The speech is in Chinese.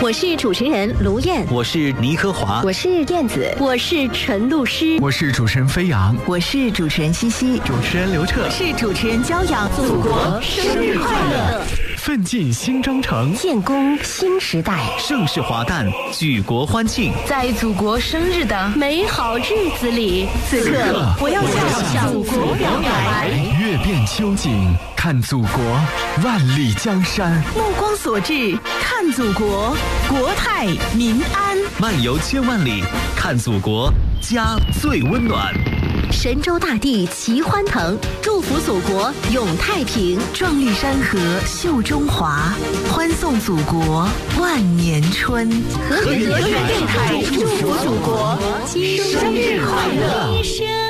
我是主持人卢燕， 我是倪科华， 我是燕子， 我是陈露诗， 我是主持人飞扬， 我是主持人西西， 主持人刘彻， 我是主持人骄阳。 祖国生日快乐！ 奋进新征程， 建功新时代， 盛世华诞，举国欢庆。 在祖国生日的美好日子里，此刻我要向祖国表白。 阅遍秋景，看祖国，万里江山。 目光所至，看祖国，国泰民安。 漫游千万里，看祖国，家最温暖。 神州大地齐欢腾，祝福祖国永太平， 壮丽山河秀中华，欢送祖国万年春。 和谐电台祝福祖国，生日快乐！